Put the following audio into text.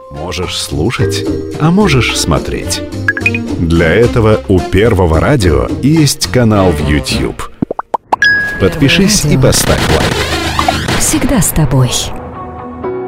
Можешь слушать, а можешь смотреть. Для этого у Первого радио есть канал в YouTube. Подпишись и поставь лайк. Всегда с тобой.